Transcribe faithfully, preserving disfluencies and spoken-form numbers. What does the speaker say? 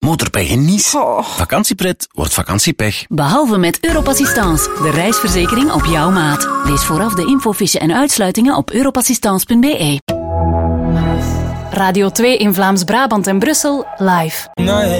Motorpech en Nice. Oh. Vakantiepret wordt vakantiepech. Behalve met Europassistance, de reisverzekering op jouw maat. Lees vooraf de infofiche en uitsluitingen op europassistance punt b e. Radio twee in Vlaams-Brabant en Brussel, live. Nee.